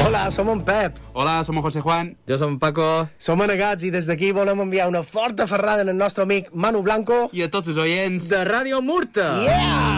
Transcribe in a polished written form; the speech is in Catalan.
Hola, som en Pep. Hola, som en José Juan. Jo som Paco. Som anegats i des d'aquí volem enviar una forta ferrada al nostre amic Manu Blanco. I a tots els oients De Ràdio Murta. Yeah!